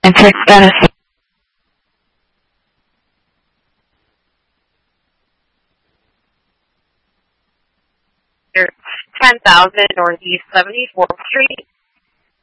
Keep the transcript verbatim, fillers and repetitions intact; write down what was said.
and six benefits. ten thousand Northeast seventy-fourth Street.